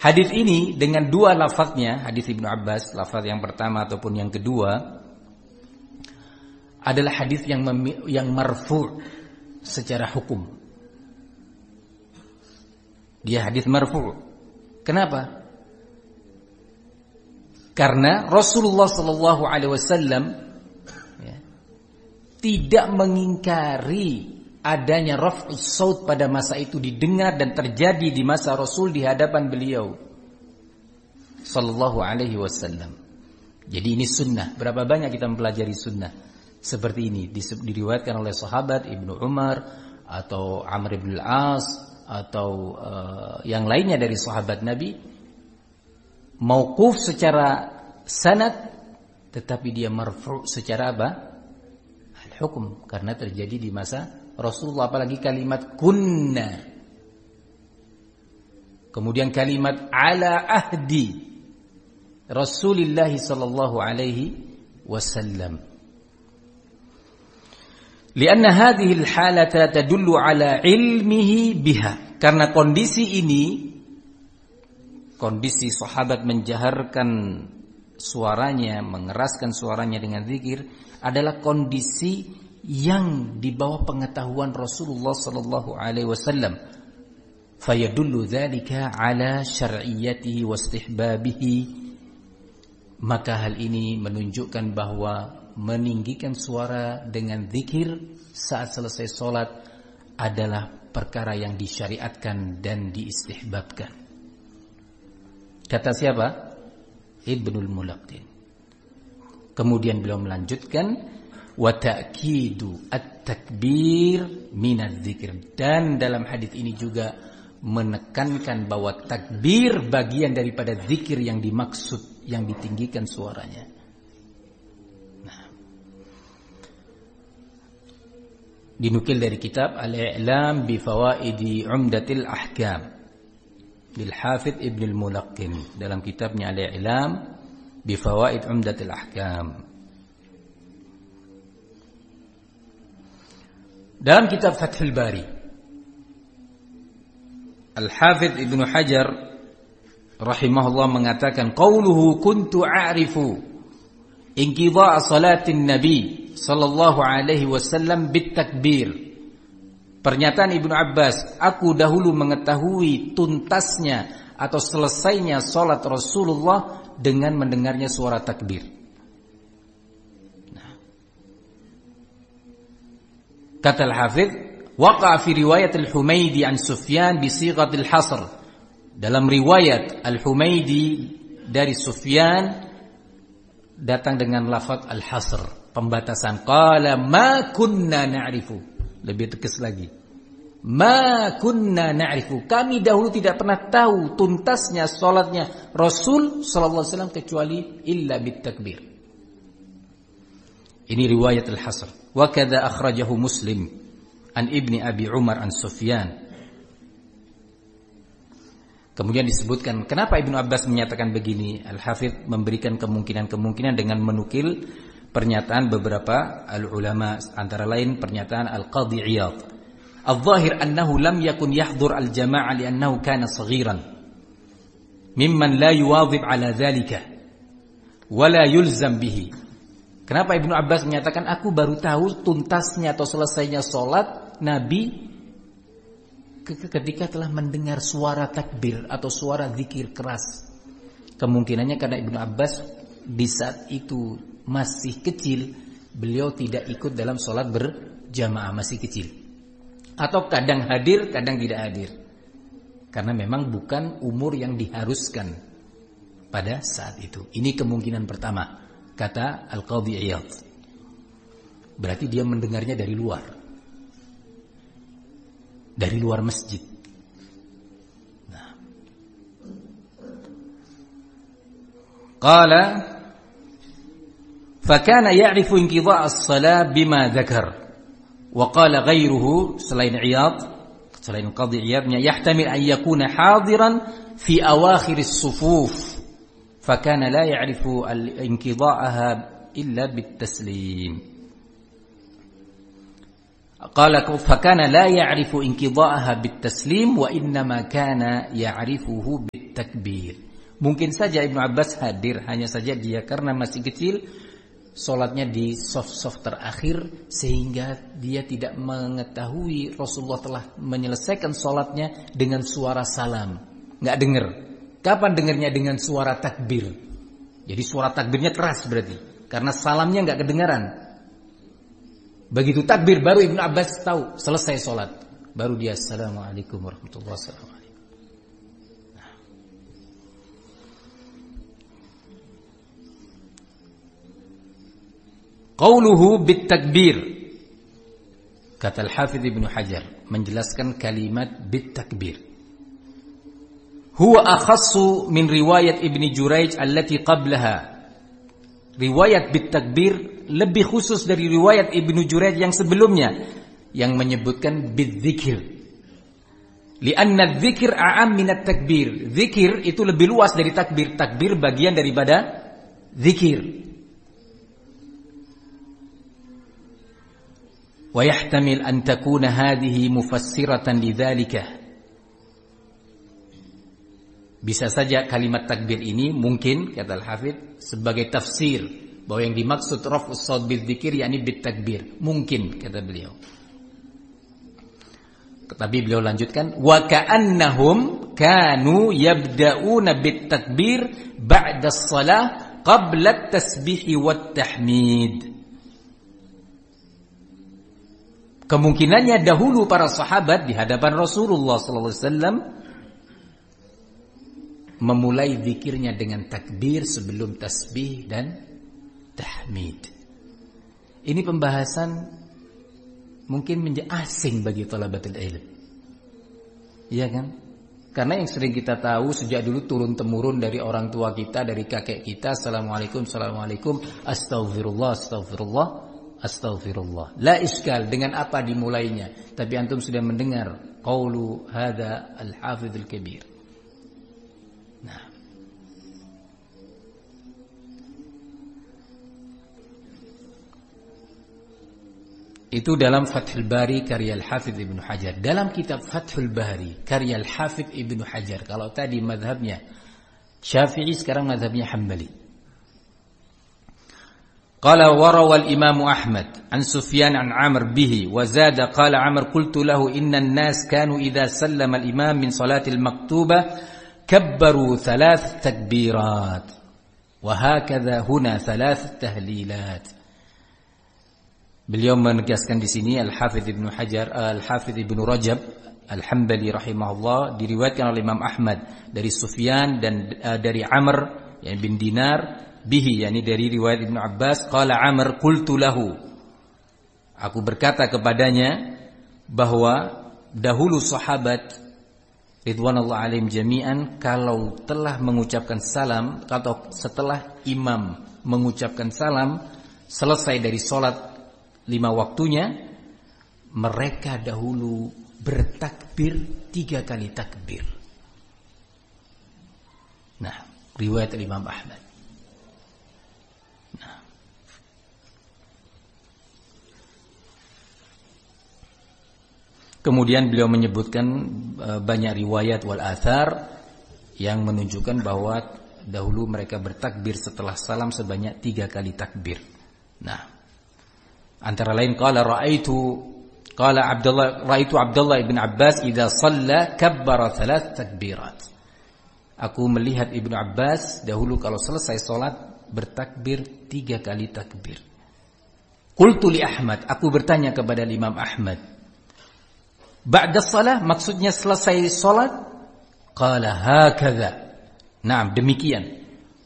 Hadis ini dengan dua lafaznya, hadis Ibnu Abbas, lafaz yang pertama ataupun yang kedua, adalah hadis yang marfu' secara hukum. Dia hadis marfu'. Kenapa? Karena Rasulullah sallallahu alaihi wasallam tidak mengingkari adanya raf'us saut pada masa itu didengar dan terjadi di masa Rasul di hadapan beliau sallallahu alaihi wasallam. Jadi ini sunnah. Berapa banyak kita mempelajari sunnah seperti ini diriwayatkan oleh sahabat Ibnu Umar atau Amr bin al-As atau yang lainnya dari sahabat Nabi, mauquf secara sanad tetapi dia marfu' secara apa? Al-hukum, karena terjadi di masa Rasulullah, apalagi kalimat kunna. Kemudian kalimat ala ahdi Rasulullah sallallahu alaihi wasallam. Lianna hadhihi al-halata tadullu ala ilmihi biha. Karena kondisi ini, kondisi sahabat menjaharkan suaranya, mengeraskan suaranya dengan zikir, adalah kondisi yang di bawah pengetahuan Rasulullah sallallahu alaihi wasallam. Fayadullu dzalika ala syar'iyyatihi wa istihbabihi. Maka hal ini menunjukkan bahwa meninggikan suara dengan zikir saat selesai salat adalah perkara yang disyariatkan dan diistihbabkan. Kata siapa? Ibnul Mulaqqin. Kemudian beliau melanjutkan wa ta'kidu at-takbir minadz dzikr, dan dalam hadis ini juga menekankan bahwa takbir bagian daripada zikir yang dimaksud, yang ditinggikan suaranya. Nah, dinukil dari kitab Al-I'lam bi Fawaidi Umdatil Ahkam bil Hafidz Ibnul Mulaqqin, dalam kitabnya Al-I'lam bi Fawaid Umdatil Ahkam. Dalam kitab Fathul Bari, Al-Hafidz Ibnu Hajar rahimahullah mengatakan, qauluhu kuntu a'rifu inqidha'a salatin nabi sallallahu alaihi wasallam bitakbir. Pernyataan Ibnu Abbas, aku dahulu mengetahui tuntasnya atau selesainya salat Rasulullah dengan mendengarnya suara takbir. Kata Al-Hafidz, waqa fi riwayat Al-Humaidi an Sufyan bi sighatil hasr. Dalam riwayat Al-Humaidi dari Sufyan datang dengan lafaz al-hasr, pembatasan. Qala ma kunna na'rifu. Lebih tegas lagi. Ma kunna na'rifu. Kami dahulu tidak pernah tahu tuntasnya salatnya Rasul sallallahu alaihi wasallam kecuali illa bitakbir. Ini riwayat al-hasr. Wa kadza akhrajahu Muslim an Ibni Abi Umar an Sufyan. Kemudian disebutkan kenapa Ibnu Abbas menyatakan begini. Al-Hafidz memberikan kemungkinan-kemungkinan dengan menukil pernyataan beberapa al-ulama, antara lain pernyataan Al-Qadhi Iyad. Al-zahir annahu lam yakun yahdhur al-jama'ah li'annahu kana saghiran mimman la yuwadhib ala dhalika wa la yulzam bihi. Kenapa Ibnu Abbas menyatakan aku baru tahu tuntasnya atau selesainya salat Nabi ketika telah mendengar suara takbir atau suara zikir keras. Kemungkinannya karena Ibnu Abbas di saat itu masih kecil, beliau tidak ikut dalam salat berjamaah, masih kecil. Atau kadang hadir, kadang tidak hadir. Karena memang bukan umur yang diharuskan pada saat itu. Ini kemungkinan pertama, kata Al-Qadhi Iyad. Berarti dia mendengarnya dari luar. Dari luar masjid. Nah. Qala fakana ya'rifu inqidha' as-salah bima dzakar. Wa qala ghairuhu, selain Iyad, selain Qadhi Iyadnya, yahtamil an yakuna hadiran fi awakhir as-sufuf. Fakana la ya'rifu al-inqidha'aha illa bit-taslim. Qala fakana la ya'rifu inqidha'aha bit-taslim wa innama kana ya'rifuhu bit bitakbir. Mungkin saja Ibnu Abbas hadir, hanya saja dia karena masih kecil, sholatnya di soft terakhir, sehingga dia tidak mengetahui Rasulullah telah menyelesaikan sholatnya dengan suara salam. Nggak dengar. Kapan dengarnya? Dengan suara takbir. Jadi suara takbirnya keras berarti, karena salamnya nggak kedengaran. Begitu takbir baru Ibnu Abbas tahu selesai sholat. Baru dia assalamualaikum warahmatullahi wabarakatuh. Qauluhu bitakbir, kata Al-Hafidz Ibnu Hajar menjelaskan kalimat bitakbir, huwa akhassu min riwayat Ibni Juraij allati qablaha. Riwayat bitakbir lebih khusus dari riwayat Ibnu Juraij yang sebelumnya yang menyebutkan bidzikir. Lianna dzikir a'am minat takbir. Zikir itu lebih luas dari takbir. Takbir bagian daripada zikir. Wa yahtamil an takuna hadhihi mufassiratan lidzalika. Bisa saja kalimat takbir ini mungkin, kata Al-Hafidz, sebagai tafsir bahwa yang dimaksud raf'us shaut bidzikir yakni bitakbir. Mungkin, kata beliau. Tapi beliau lanjutkan, wa ka'annahum kanu yabda'una bitakbir ba'da as-shalah qabla at-tasbih wat tahmid. Kemungkinannya dahulu para sahabat di hadapan Rasulullah sallallahu alaihi wasallam memulai zikirnya dengan takbir sebelum tasbih dan tahmid. Ini pembahasan mungkin menjadi asing bagi thalabatul ilm. Iya kan? Karena yang sering kita tahu sejak dulu turun temurun dari orang tua kita, dari kakek kita, assalamualaikum, assalamualaikum, astaghfirullah, astaghfirullah, astaghfirullah. La iskal dengan apa dimulainya. Tapi antum sudah mendengar qaulu hadza al-Hafidz al-Kabir. Nah, itu dalam Fathul Bari karya Al-Hafidz Ibnu Hajar. Dalam kitab Fathul Bari karya Al-Hafidz Ibnu Hajar, kalau tadi mazhabnya Syafi'i, sekarang mazhabnya Hambali. Qala wa rawal Imam Ahmad an Sufyan an Amr bihi wa zada qala Amr qultu lahu inna an-nas kanu idza sallama al-imam min salatil maktubah kabbaru 3 takbirat wa hakadha huna 3 tahlilat. Beliau menegaskan di sini Al-Hafidz Ibnu Hajar, Al-Hafidz Ibnu Rajab Al-Hambali rahimahullah, diriwayatkan oleh Imam Ahmad dari Sufyan dan dari Amr yang bin Dinar bihi, yakni dari riwayat Ibnu Abbas, qala Amr qultu lahu, aku berkata kepadanya bahwa dahulu sahabat ridwanullah alaihim jami'an kalau telah mengucapkan salam atau setelah imam mengucapkan salam selesai dari salat 5 waktunya, mereka dahulu bertakbir 3 kali takbir. Nah, riwayat Imam Ahmad. Nah, kemudian beliau menyebutkan banyak riwayat wal athar yang menunjukkan bahwa dahulu mereka bertakbir setelah salam sebanyak 3 kali takbir. Nah, antara lain ra'aitu Abdullah ibn Abbas idza shalla kabbara 3 takbirat. Aku melihat Ibnu Abbas dahulu kalau selesai salat bertakbir 3 kali takbir. Qultu li Ahmad, aku bertanya kepada Imam Ahmad, ba'da shalah maksudnya selesai salat? Qala hakadha. Naam, demikian.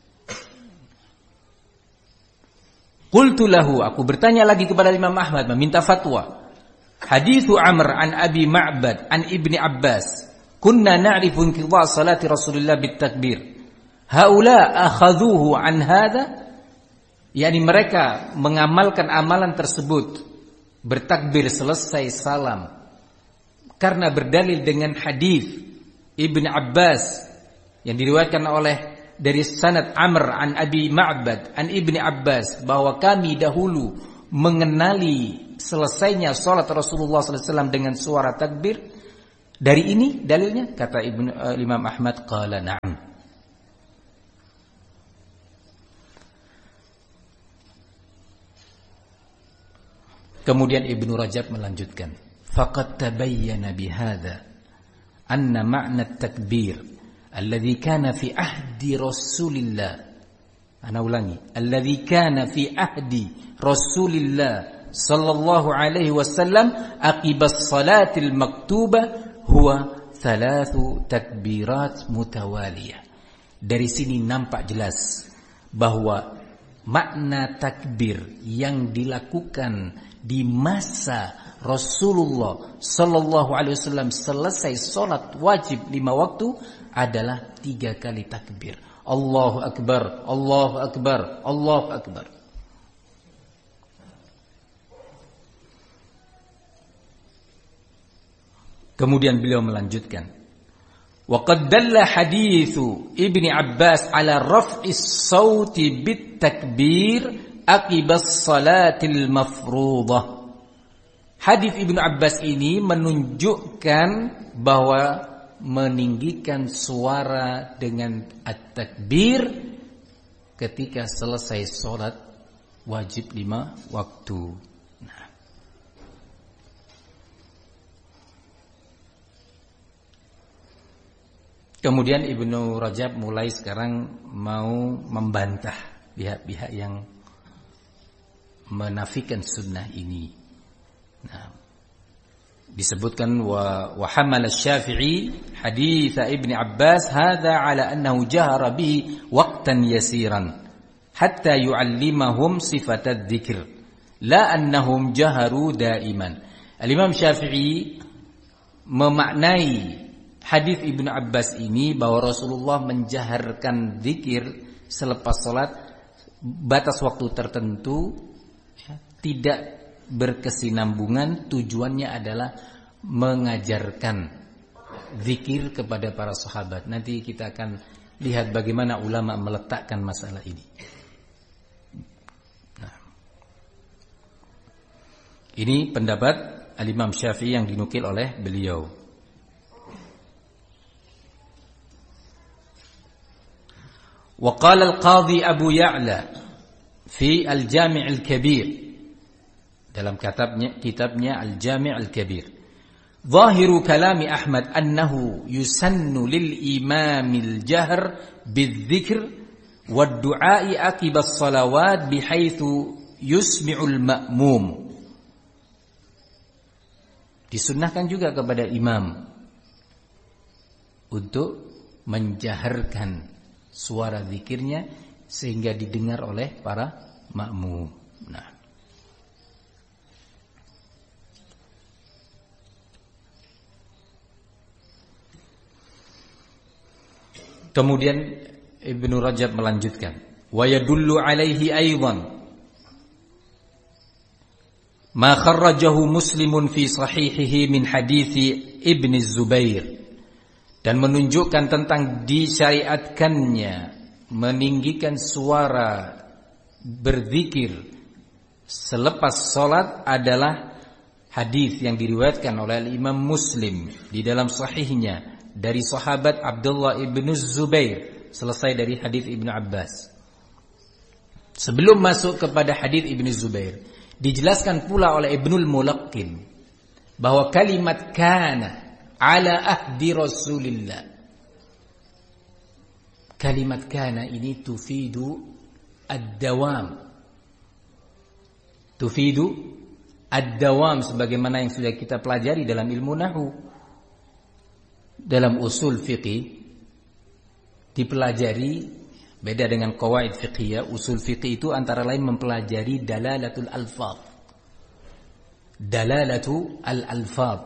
Qultu lahu, aku bertanya lagi kepada Imam Ahmad, meminta fatwa. Hadithu Amr an Abi Ma'bad an Ibni Abbas, kunna na'rifu inqidha' salati Rasulullah bitakbir. Haula akhadhuhu an hadha? Yani mereka mengamalkan amalan tersebut, bertakbir selesai salam, karena berdalil dengan hadis Ibni Abbas yang diriwayatkan oleh dari sanad Amr an Abi Ma'bad an Ibni Abbas, bahwa kami dahulu mengenali selesainya salat Rasulullah SAW dengan suara takbir. Dari ini dalilnya, kata Imam Ahmad, qala na'am. Kemudian Ibnu Rajab melanjutkan, faqad tabayyana bihadza anna ma'na at-takbir alladhi kana fi ahdi Rasulillah. Ana ulangi, alladhi kana fi ahdi Rasulillah sallallahu alaihi wasallam aqibas salatil maktubah huwa thalathu takbirat mutawaliyah. Dari sini nampak jelas bahwa makna takbir yang dilakukan di masa Rasulullah sallallahu alaihi wasallam selesai salat wajib 5 waktu adalah 3 kali takbir. Allahu akbar, Allahu akbar, Allahu akbar. Kemudian beliau melanjutkan, wa qad dalla haditsu Ibnu Abbas ala raf'is sauti bit takbir aqibas salatil mafruḍah. Hadis Ibnu Abbas ini menunjukkan bahwa meninggikan suara dengan at-takbir ketika selesai salat wajib 5 waktu. Kemudian Ibnu Rajab mulai sekarang mau membantah pihak-pihak yang menafikan sunnah ini. Nah, disebutkan wa hamal asy-Syafi'i hadits Ibnu Abbas hadza ala annahu jahara bihi waqtan yasiran hatta yu'allimahum sifat adz-dzikr la annahum jaharu daiman. Al-Imam Syafi'i memaknai hadis Ibnu Abbas ini bahwa Rasulullah menjaharkan zikir selepas salat batas waktu tertentu, ya, tidak berkesinambungan, tujuannya adalah mengajarkan zikir kepada para sahabat. Nanti kita akan lihat bagaimana ulama meletakkan masalah ini. Nah, ini pendapat Al-Imam Syafi'i yang dinukil oleh beliau. وقال القاضي أبو يعلى في الجامع الكبير dalam kitabnya Al-Jami' Al-Kabir ظاهر كلام أحمد أنه يسن للإمام الجهر بالذكر والدعاء عقب الصلوات بحيث يسمع المأموم. Disunnahkan juga kepada imam untuk menjaharkan suara zikirnya sehingga didengar oleh para makmum. Nah, kemudian Ibnu Rajab melanjutkan, wa yadullu alaihi aidan ma kharrajahu Muslimun fi sahihihi min hadithi Ibnu Zubair, dan menunjukkan tentang disyariatkannya meninggikan suara berzikir selepas salat adalah hadis yang diriwayatkan oleh Imam Muslim di dalam sahihnya dari sahabat Abdullah ibnu Zubair, selesai dari hadis Ibnu Abbas. Sebelum masuk kepada hadis Ibnu Zubair, dijelaskan pula oleh Ibnul Mulaqqin bahwa kalimat kana ala ahdi Rasulillah, kalimat kana ini tufidu ad-dawam, tufidu ad-dawam, sebagaimana yang sudah kita pelajari dalam ilmu nahwu. Dalam usul fiqih dipelajari, beda dengan qawaid fiqhiyah. Usul fiqih itu antara lain mempelajari dalalatul alfaz, dalalatu al-alfaz,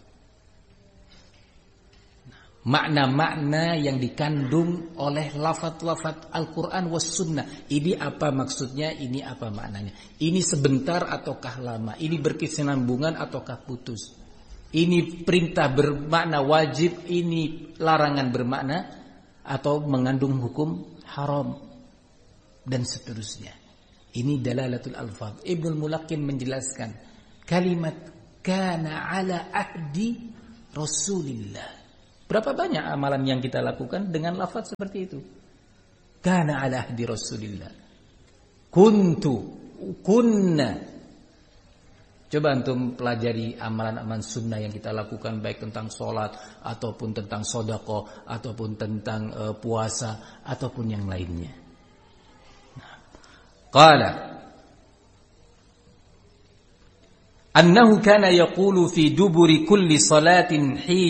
makna-makna yang dikandung oleh lafaz-lafaz Al-Quran was sunnah. Ini apa maksudnya, ini apa maknanya, ini sebentar ataukah lama, ini berkesinambungan ataukah putus, ini perintah bermakna wajib, ini larangan bermakna atau mengandung hukum haram, dan seterusnya. Ini dalalatul alfaz. Ibnul Mulaqqin menjelaskan kalimat kana ala ahdi Rasulillah. Berapa banyak amalan yang kita lakukan dengan lafaz seperti itu? Kana ala ahdi Rasulillah. Kuntu, kunna. Coba antum pelajari amalan-amalan sunnah yang kita lakukan, baik tentang sholat ataupun tentang sedekah ataupun tentang puasa ataupun yang lainnya. Qala annahu kana yaqulu fi duburi kulli salatin